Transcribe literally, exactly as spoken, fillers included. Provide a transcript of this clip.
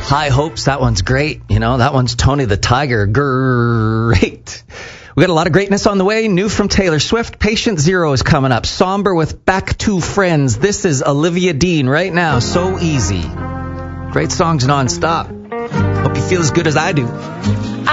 High Hopes, that one's great. You know, that one's Tony the Tiger. Great. We got a lot of greatness on the way. New from Taylor Swift. Patient Zero is coming up. Somber with Back to Friends. This is Olivia Dean right now. So Easy. Great songs nonstop. Hope you feel as good as I do.